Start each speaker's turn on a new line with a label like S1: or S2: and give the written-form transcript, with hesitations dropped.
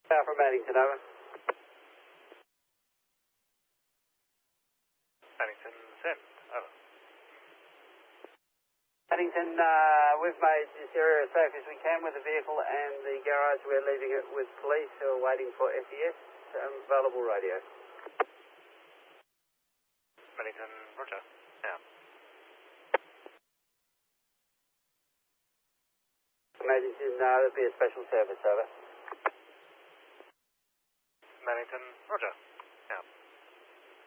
S1: Alpha Maddington, over.
S2: Maddington, send, over.
S1: Maddington, we've made this area as safe as we can with the vehicle and the garage. We're leaving it with police who are waiting for SES. Available radio.
S2: Maddington, roger. Now.
S1: Maddington, there'll be a special service, over.
S2: Maddington, roger.